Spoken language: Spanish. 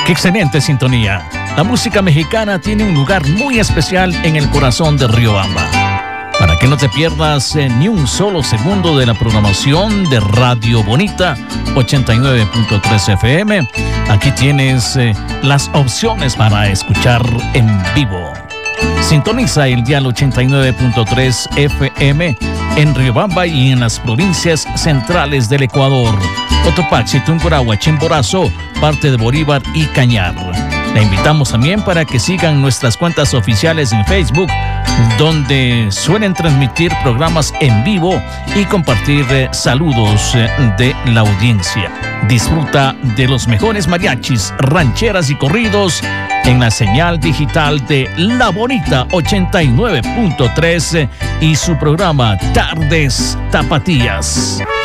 ¡Qué excelente sintonía! La música mexicana tiene un lugar muy especial en el corazón de Riobamba. Para que no te pierdas ni un solo segundo de la programación de Radio Bonita 89.3 FM, aquí tienes las opciones para escuchar en vivo. Sintoniza el dial 89.3 FM en Riobamba y en las provincias centrales del Ecuador: Cotopaxi, Tungurahua, Chimborazo, parte de Bolívar y Cañar. La invitamos también para que sigan nuestras cuentas oficiales en Facebook, donde suelen transmitir programas en vivo y compartir saludos de la audiencia. Disfruta de los mejores mariachis, rancheras y corridos en la señal digital de La Bonita 89.3 y su programa Tardes Tapatías.